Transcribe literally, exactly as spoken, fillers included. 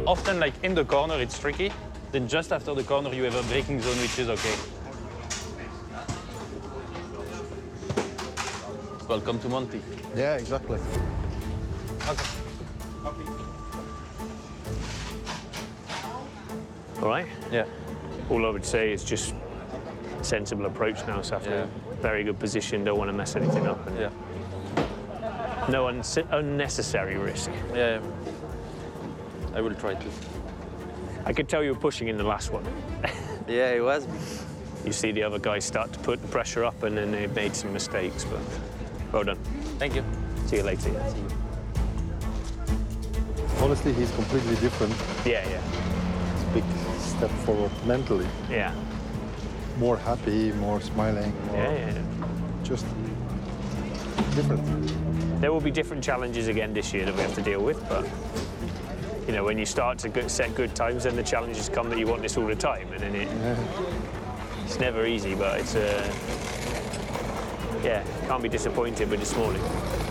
often, like in the corner, it's tricky. Then just after the corner, you have a braking zone, which is okay. Welcome to Monty. Yeah, exactly. Okay. All right? Yeah. All I would say is just sensible approach now, Safin. Yeah. Very good position, don't want to mess anything up. And Yeah. no un unnecessary risk. Yeah. I will try to. I could tell you were pushing in the last one. Yeah, it was. You see the other guys start to put the pressure up and then they've made some mistakes, but well done. Thank you. See you later. See you. Honestly, he's completely different. Yeah, yeah, It's a big step forward mentally. yeah. More happy, more smiling, more Yeah, yeah. just different. There will be different challenges again this year that we have to deal with, but you know, when you start to go- set good times, then the challenges come that you want this all the time, and then it, Yeah. it's never easy, but it's uh, yeah, can't be disappointed with this morning.